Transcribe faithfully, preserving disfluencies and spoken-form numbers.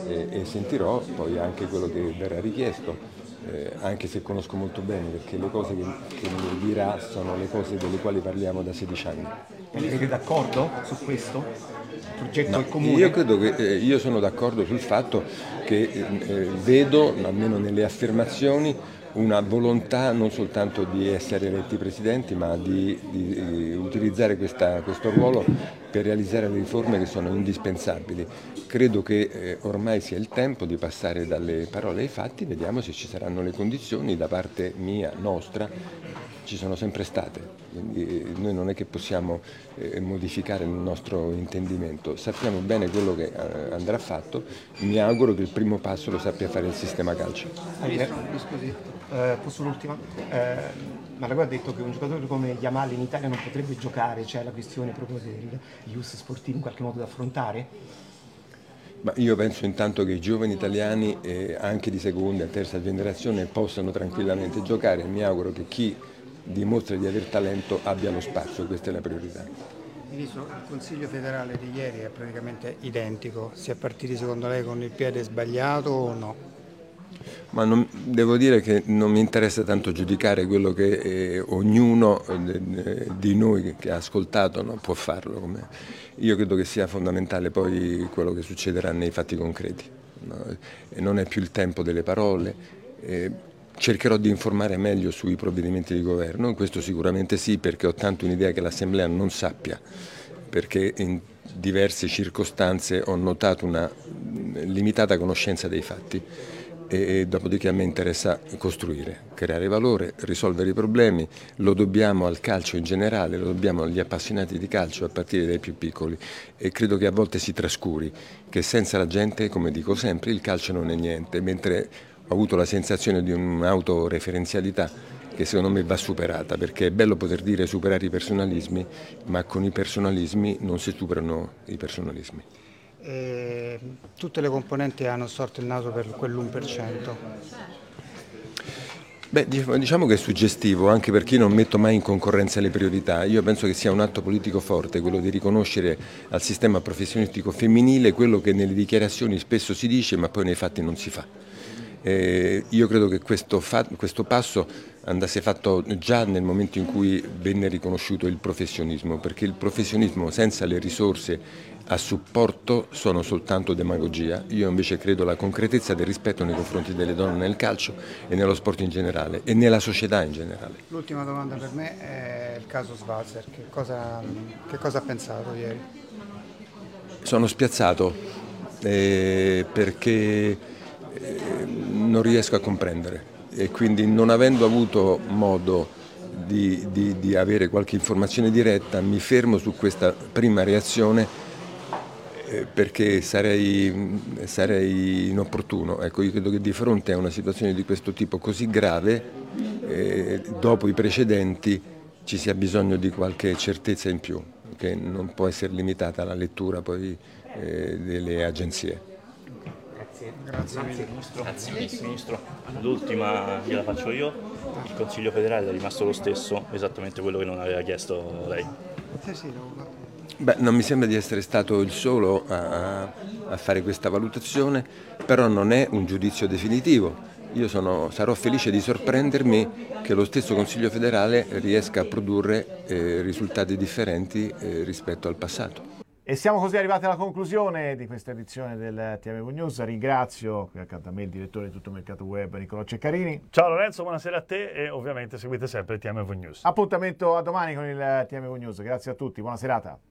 e, e sentirò poi anche quello che verrà richiesto. Eh, anche se conosco molto bene, perché le cose che, che mi dirà sono le cose delle quali parliamo da sedici anni. Siete d'accordo su questo? Il progetto No, è comune? io credo che eh, io sono d'accordo sul fatto che eh, vedo, almeno nelle affermazioni, una volontà non soltanto di essere eletti presidenti, ma di, di, di utilizzare questa, questo ruolo per realizzare le riforme che sono indispensabili. Credo che eh, ormai sia il tempo di passare dalle parole ai fatti, vediamo se ci saranno le condizioni da parte mia, nostra, ci sono sempre state, quindi eh, noi non è che possiamo eh, modificare il nostro intendimento, sappiamo bene quello che eh, andrà fatto, mi auguro che il primo passo lo sappia fare il sistema calcio. Ministro, mi scusi, eh, posso l'ultima? Eh, Malagò ha detto che un giocatore come Yamal in Italia non potrebbe giocare, c'è la questione proprio degli ius sportivi in qualche modo da affrontare? Ma io penso intanto che i giovani italiani, eh, anche di seconda e terza generazione, possano tranquillamente giocare e mi auguro che chi dimostra di aver talento abbia lo spazio, questa è la priorità. Ministro, il Consiglio federale di ieri è praticamente identico, si è partiti secondo lei con il piede sbagliato o no? Ma non, devo dire che non mi interessa tanto giudicare quello che eh, ognuno eh, di noi che ha ascoltato no, può farlo. Come. Io credo che sia fondamentale poi quello che succederà nei fatti concreti. No? E non è più il tempo delle parole. Eh, cercherò di informare meglio sui provvedimenti di governo, questo sicuramente sì, perché ho tanto un'idea che l'Assemblea non sappia, perché in diverse circostanze ho notato una limitata conoscenza dei fatti. E dopodiché a me interessa costruire, creare valore, risolvere i problemi, lo dobbiamo al calcio in generale, lo dobbiamo agli appassionati di calcio a partire dai più piccoli e credo che a volte si trascuri che senza la gente, come dico sempre, il calcio non è niente, mentre ho avuto la sensazione di un'autoreferenzialità che secondo me va superata, perché è bello poter dire superare i personalismi, ma con i personalismi non si superano i personalismi. E tutte le componenti hanno storto il naso per quell'uno per cento. Beh, diciamo che è suggestivo, anche perché io non metto mai in concorrenza le priorità. Io penso che sia un atto politico forte quello di riconoscere al sistema professionistico femminile quello che nelle dichiarazioni spesso si dice ma poi nei fatti non si fa. Eh, io credo che questo, fa, questo passo andasse fatto già nel momento in cui venne riconosciuto il professionismo, perché il professionismo senza le risorse a supporto sono soltanto demagogia. Io invece credo alla concretezza del rispetto nei confronti delle donne nel calcio e nello sport in generale e nella società in generale. L'ultima domanda per me è il caso Schwarzer, che cosa, che cosa ha pensato ieri? Sono spiazzato eh, perché eh, non riesco a comprendere e quindi non avendo avuto modo di, di, di avere qualche informazione diretta mi fermo su questa prima reazione eh, perché sarei, sarei inopportuno. Ecco, io credo che di fronte a una situazione di questo tipo così grave, eh, dopo i precedenti, ci sia bisogno di qualche certezza in più, che non può essere limitata alla lettura poi eh, delle agenzie. Grazie. Grazie mille. Ministro. Grazie Ministro. L'ultima gliela faccio io. Il Consiglio federale è rimasto lo stesso, esattamente quello che non aveva chiesto lei. Sì, sì, lo... Beh, non mi sembra di essere stato il solo a, a fare questa valutazione, però non è un giudizio definitivo. Io sono, sarò felice di sorprendermi che lo stesso Consiglio federale riesca a produrre eh, risultati differenti eh, rispetto al passato. E siamo così arrivati alla conclusione di questa edizione del T M V News. Ringrazio qui accanto a me il direttore di Tutto il Mercato Web, Nicolò Ceccarini. Ciao Lorenzo, buonasera a te e ovviamente seguite sempre il T M V News. Appuntamento a domani con il T M V News. Grazie a tutti, buona serata.